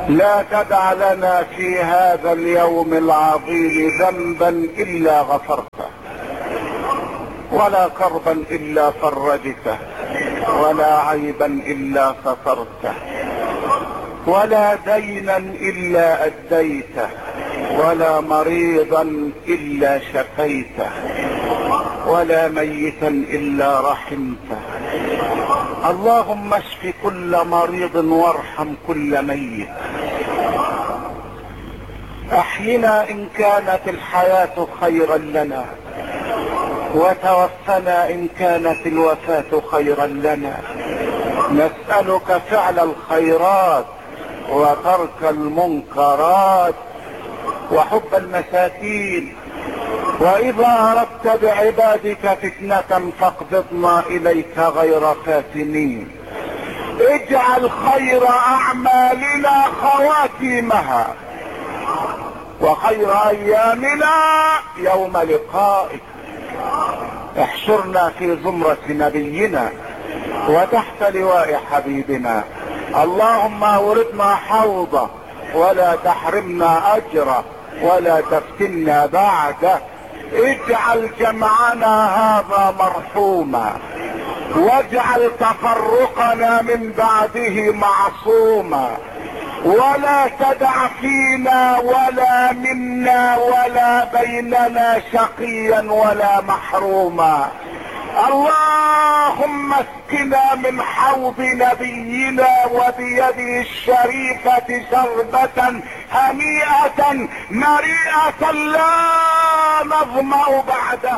لا تدع لنا في هذا اليوم العظيم ذنبا الا غفرته، ولا كربا الا فرجته، ولا عيبا الا سترته، ولا دينا الا اديته، ولا مريضا الا شفيته، ولا ميتا الا رحمته. اللهم اشف كل مريض وارحم كل ميت. احينا ان كانت الحياة خيرا لنا، وتوفنا ان كانت الوفاة خيرا لنا. نسألك فعل الخيرات وترك المنكرات وحب المساكين. واذا اردت بعبادك فتنة فاقبضنا اليك غير فاتنين. اجعل خير اعمالنا خواتيمها، وخير ايامنا يوم لقائك. احشرنا في زمرة نبينا وتحت لواء حبيبنا. اللهم اوردنا حوضه ولا تحرمنا اجره ولا تفتنا بعده. اجعل جمعنا هذا مرحوما، واجعل تفرقنا من بعده معصوما، ولا تدع فينا ولا منا ولا بيننا شقيا ولا محروما. اللهم اسقنا من حوض نبينا وبيده الشريفة شربة هنيئة مريئة لا نظمأ بعدها.